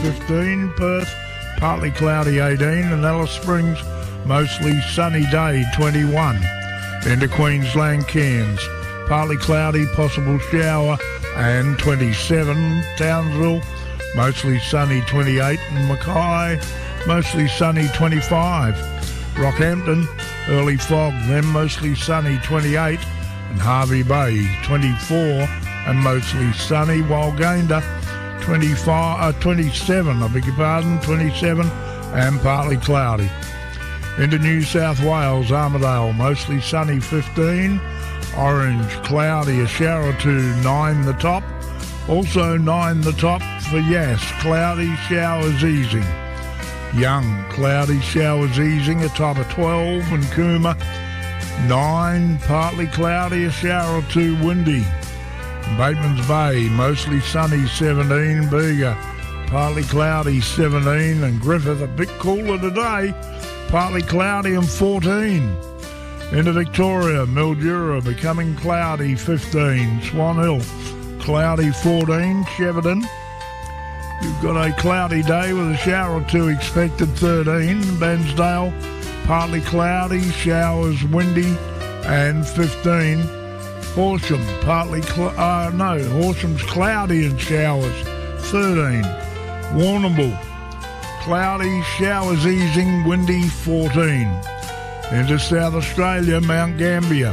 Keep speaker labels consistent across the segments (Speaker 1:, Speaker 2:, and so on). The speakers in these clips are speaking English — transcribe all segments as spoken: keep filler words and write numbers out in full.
Speaker 1: fifteen. Perth, partly cloudy, eighteen. And Alice Springs, mostly sunny day, twenty-one. Into Queensland, Cairns, partly cloudy, possible shower, and twenty-seven. Townsville, mostly sunny, twenty-eight. And Mackay, mostly sunny, twenty-five. Rockhampton, early fog, then mostly sunny, twenty-eight. And Harvey Bay, twenty-four and mostly sunny, while Gayndah, twenty-five, uh, twenty-seven, I beg your pardon, twenty-seven and partly cloudy. Into New South Wales, Armidale, mostly sunny, fifteen. Orange, cloudy, a shower or two, nine the top. Also nine the top for Yass, cloudy, showers easing. Young, cloudy, showers easing, a top of twelve. And Cooma, nine, partly cloudy, a shower or two, windy. Bateman's Bay, mostly sunny, seventeen. Bega, partly cloudy, seventeen. And Griffith, a bit cooler today, partly cloudy and fourteen. Into Victoria, Mildura, becoming cloudy, fifteen. Swan Hill, cloudy, fourteen. Shepparton, you've got a cloudy day with a shower or two expected, thirteen. Bairnsdale, partly cloudy, showers, windy, and fifteen. Horsham, partly, cl- uh, no, Horsham's cloudy and showers, thirteen. Warrnambool, cloudy, showers easing, windy, fourteen. Into South Australia, Mount Gambier,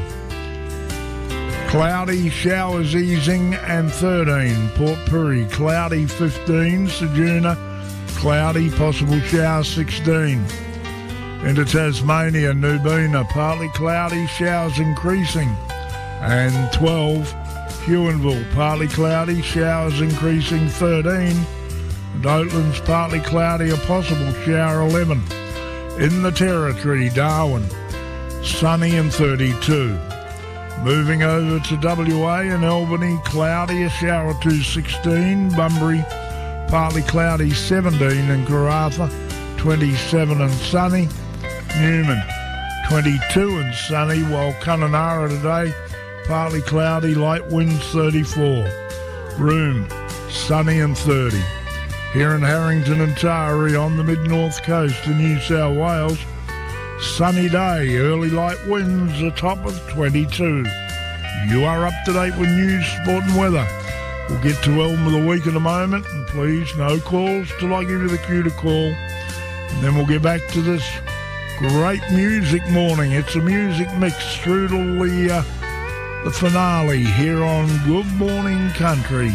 Speaker 1: cloudy, showers easing, and thirteen. Port Pirie, cloudy, fifteen. Ceduna, cloudy, possible shower, sixteen. Into Tasmania, Nubina, partly cloudy, showers increasing, and twelve. Huonville, partly cloudy, showers increasing, thirteen. And Oatlands, partly cloudy, a possible shower, eleven. In the Territory, Darwin, sunny and thirty-two. Moving over to W A and Albany, cloudy, a shower to sixteen. Bunbury, partly cloudy, seventeen. And Karratha, twenty-seven and sunny. Newman, twenty-two and sunny, while Kununurra today, partly cloudy, light winds, thirty-four. Broome, sunny and thirty. Here in Harrington and Taree on the mid-north coast of New South Wales, sunny day, early light winds, a top of twenty-two. You are up to date with news, sport and weather. We'll get to Album of the Week in a moment, and please, no calls till I give you the cue to call. And then we'll get back to this great music morning. It's a music mix through to the, uh, the finale here on Good Morning Country.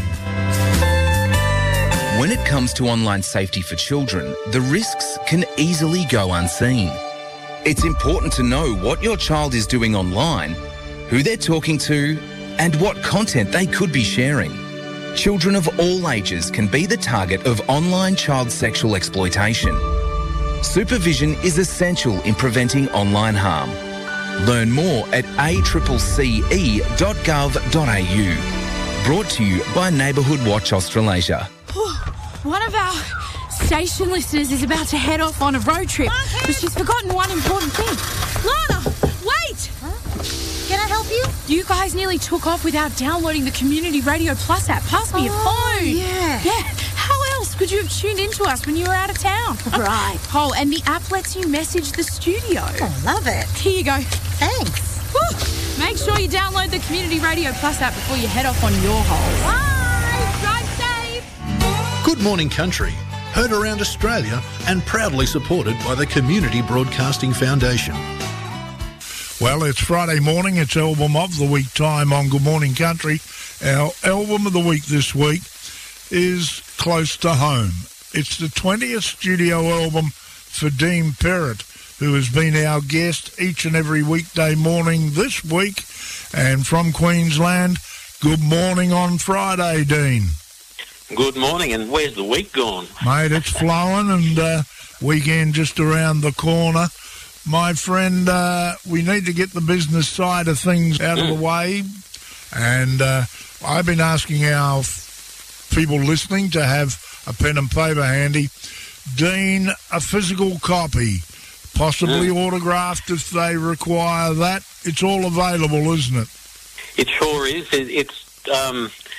Speaker 2: When it comes to online safety for children, the risks can easily go unseen. It's important to know what your child is doing online, who they're talking to, and what content they could be sharing. Children of all ages can be the target of online child sexual exploitation. Supervision is essential in preventing online harm. Learn more at a c c e dot gov dot a u. Brought to you by Neighbourhood Watch Australasia.
Speaker 3: One of our station listeners is about to head off on a road trip, but she's forgotten one important thing. Lana, wait!
Speaker 4: Huh? Can I help you?
Speaker 3: You guys nearly took off without downloading the Community Radio Plus app. Pass me
Speaker 4: oh,
Speaker 3: your phone.
Speaker 4: Yeah.
Speaker 3: Yeah. How else could you have tuned into us when you were out of town?
Speaker 4: Right.
Speaker 3: Oh, and the app lets you message the studio.
Speaker 4: Oh, love it.
Speaker 3: Here you go.
Speaker 4: Thanks.
Speaker 3: Woo. Make sure you download the Community Radio Plus app before you head off on your hole.
Speaker 4: Bye.
Speaker 3: Drive safe.
Speaker 5: Good Morning Country, heard around Australia and proudly supported by the Community Broadcasting Foundation.
Speaker 1: Well, it's Friday morning. It's Album of the Week time on Good Morning Country. Our Album of the Week this week is Close to Home. It's the twentieth studio album for Dean Perrott, who has been our guest each and every weekday morning this week. And from Queensland, good morning on Friday, Dean.
Speaker 6: Good morning, and where's the week gone?
Speaker 1: Mate, it's flowing, and uh, weekend just around the corner. My friend, uh, we need to get the business side of things out mm. of the way, and uh, I've been asking our f- people listening to have a pen and paper handy. Dean, a physical copy, possibly mm. autographed if they require that. It's all available, isn't it?
Speaker 6: It sure is. It, it's... Um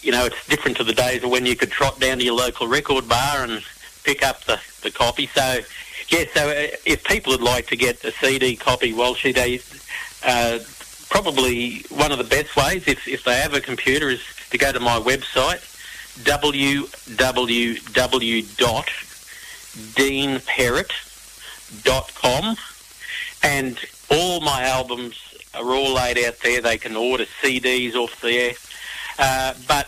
Speaker 6: you know, it's different to the days of when you could trot down to your local record bar and pick up the, the copy. So, yeah, so uh, if people would like to get a C D copy, Walshy, they, uh, probably one of the best ways, if, if they have a computer, is to go to my website, w w w dot dean perrott dot com, and all my albums are all laid out there. They can order C Ds off there. Uh, but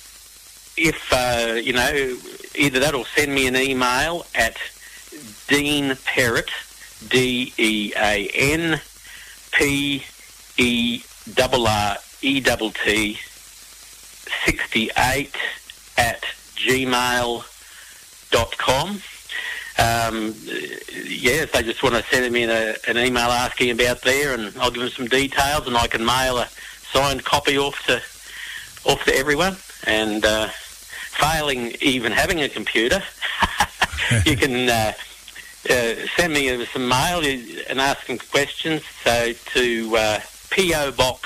Speaker 6: if, uh, you know, either that or send me an email at Dean Perrott, D E A N P E R R E T T, sixty-eight at gmail dot com. Um, yeah, if they just want to send me a, an email asking about there, and I'll give them some details, and I can mail a signed copy off to off to everyone. And uh, failing even having a computer, you can uh, uh, send me some mail and ask some questions. So to uh, P O Box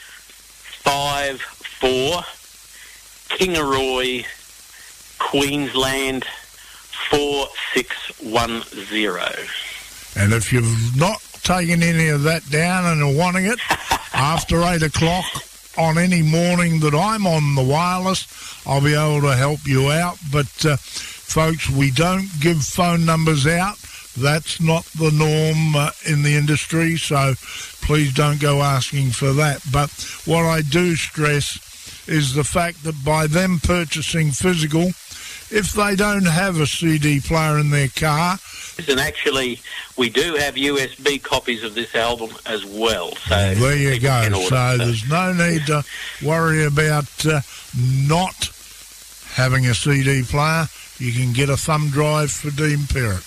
Speaker 6: five four, Kingaroy, Queensland four six one zero.
Speaker 1: And if you've not taken any of that down and are wanting it, after eight o'clock on any morning that I'm on the wireless, I'll be able to help you out. But, uh, folks, we don't give phone numbers out. That's not the norm uh, in the industry, so please don't go asking for that. But what I do stress is the fact that by them purchasing physical, if they don't have a C D player in their car...
Speaker 6: And actually, we do have U S B copies of this album as well. So
Speaker 1: there you go.
Speaker 6: Order,
Speaker 1: so,
Speaker 6: so
Speaker 1: there's no need to worry about uh, not having a C D player. You can get a thumb drive for Dean Perrott.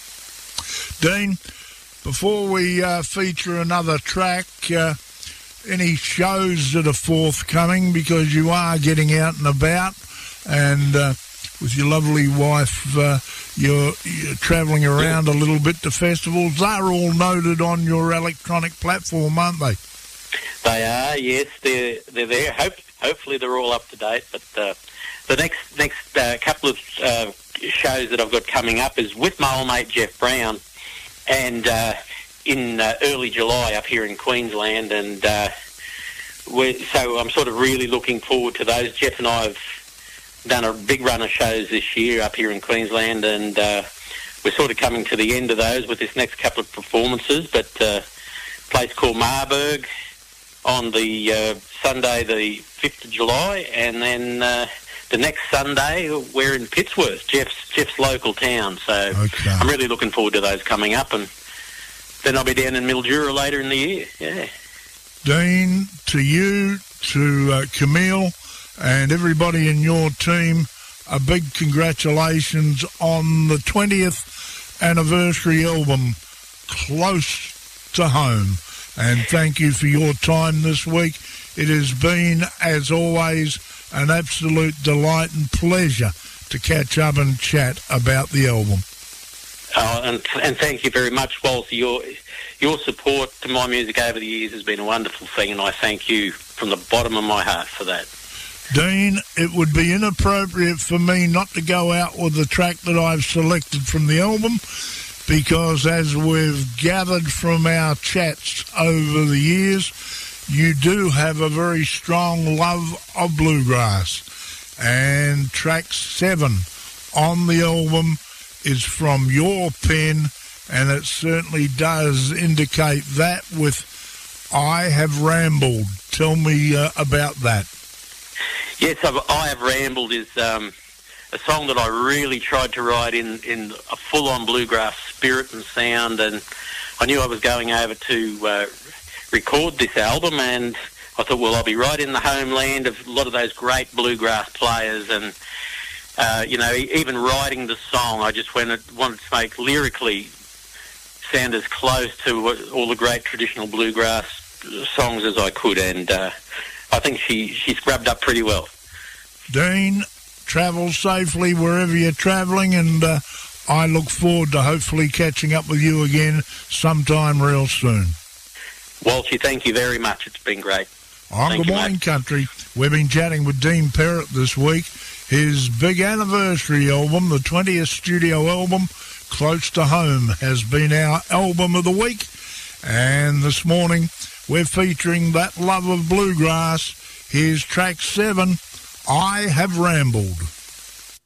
Speaker 1: Dean, before we uh, feature another track, uh, any shows that are forthcoming, because you are getting out and about, and uh, with your lovely wife, uh, you're, you're travelling around a little bit to festivals. They're all noted on your electronic platform, aren't they?
Speaker 6: They are, yes. They're they're there. Hope, hopefully they're all up to date. But uh, the next next uh, couple of uh, shows that I've got coming up is with my old mate Jeff Brown, and uh, in uh, early July up here in Queensland. And uh, we're, so I'm sort of really looking forward to those. Jeff and I have done a big run of shows this year up here in Queensland, and uh, we're sort of coming to the end of those with this next couple of performances. But uh, a place called Marburg on the uh, Sunday the fifth of July, and then uh, the next Sunday we're in Pittsworth, Jeff's Jeff's local town. So
Speaker 1: okay.
Speaker 6: I'm really looking forward to those coming up, and then I'll be down in Mildura later in the year. Yeah.
Speaker 1: Dean, to you, to uh, Camille, and everybody in your team, a big congratulations on the twentieth anniversary album, Close to Home. And thank you for your time this week. It has been, as always, an absolute delight and pleasure to catch up and chat about the album.
Speaker 6: Oh, and, and thank you very much, Walter. Your, your support to my music over the years has been a wonderful thing, and I thank you from the bottom of my heart for that.
Speaker 1: Dean, it would be inappropriate for me not to go out with the track that I've selected from the album, because as we've gathered from our chats over the years, you do have a very strong love of bluegrass. And track seven on the album is from your pen, and it certainly does indicate that with I Have Rambled. Tell me uh, about that.
Speaker 6: Yes, I've, I Have Rambled is um, a song that I really tried to write in, in a full-on bluegrass spirit and sound, and I knew I was going over to uh, record this album, and I thought, well, I'll be right in the homeland of a lot of those great bluegrass players, and, uh, you know, even writing the song, I just went, wanted to make lyrically sound as close to all the great traditional bluegrass songs as I could, and uh, I think she, she scrubbed up pretty well.
Speaker 1: Dean, travel safely wherever you're travelling, and uh, I look forward to hopefully catching up with you again sometime real soon.
Speaker 6: Walshy, thank you very much. It's been great.
Speaker 1: On
Speaker 6: Thank
Speaker 1: Good
Speaker 6: you,
Speaker 1: Morning
Speaker 6: mate.
Speaker 1: Country, we've been chatting with Dean Perrott this week. His big anniversary album, the twentieth studio album, Close to Home, has been our album of the week. And this morning, we're featuring That Love of Bluegrass. Here's track seven, I Have Rambled.